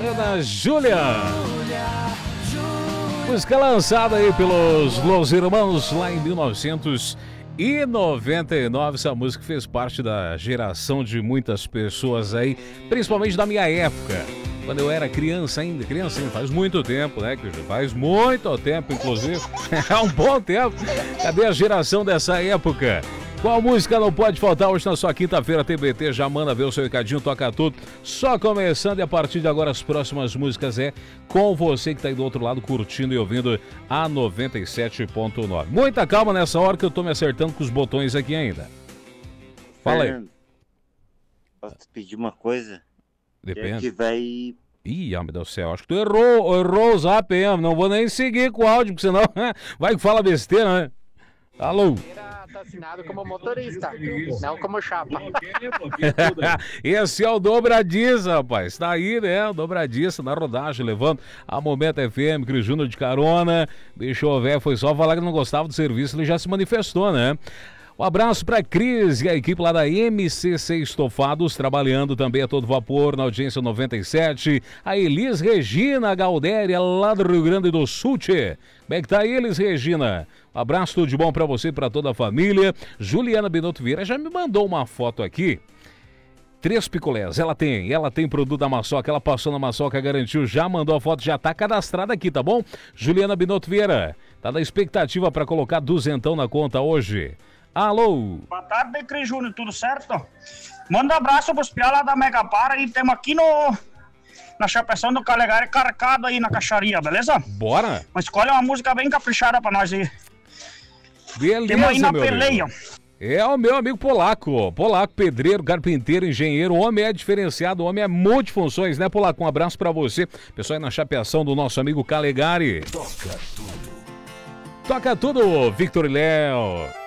Da Júlia. Música lançada aí pelos Los Hermanos lá em 1999. Essa música fez parte da geração de muitas pessoas aí, principalmente da minha época, quando eu era criança ainda, faz muito tempo, né? Faz muito tempo, inclusive. É um bom tempo. Cadê a geração dessa época? Qual música não pode faltar hoje na sua quinta-feira? TBT já manda ver o seu recadinho, toca tudo. Só começando e a partir de agora as próximas músicas é com você que tá aí do outro lado curtindo e ouvindo a 97.9. Muita calma nessa hora que eu tô me acertando com os botões aqui ainda. Fala aí. Posso te pedir uma coisa? Depende. Que vai... Ih, meu Deus do céu, acho que tu errou o zap, hein? Não vou nem seguir com o áudio, porque senão vai que fala besteira, né? Alô? Tá assinado como motorista, não como chapa. Esse é o Dobradiça, rapaz. Tá aí, né? O Dobradiça na rodagem, levando a Momento FM, Cris Júnior de carona. Bicho velho, foi só falar que não gostava do serviço, ele já se manifestou, né? Um abraço para Cris e a equipe lá da MCC Estofados, trabalhando também a todo vapor na audiência 97. A Elis Regina Galdéria, lá do Rio Grande do Sul, tchê. Como é que tá, Elis Regina? Um abraço, tudo de bom para você e para toda a família. Juliana Binotto Vieira já me mandou uma foto aqui. 3 picolés, ela tem produto da Maçoca, ela passou na Maçoca, garantiu, já mandou a foto, já tá cadastrada aqui, tá bom? Juliana Binotto Vieira, tá na expectativa para colocar duzentão na conta hoje. Alô? Boa tarde, Cris Júnior, tudo certo? Manda um abraço pros piá lá da Megapara e temos aqui na chapeação do Calegari carcado aí na caixaria, beleza? Bora! Mas escolhe uma música bem caprichada pra nós aí. Beleza, temos aí na meu peleia. Amigo. É o meu amigo Polaco, pedreiro, carpinteiro, engenheiro, o homem é diferenciado, o homem é multifunções, né, Polaco? Um abraço pra você, pessoal aí na chapeação do nosso amigo Calegari. Toca tudo, Victor e Léo.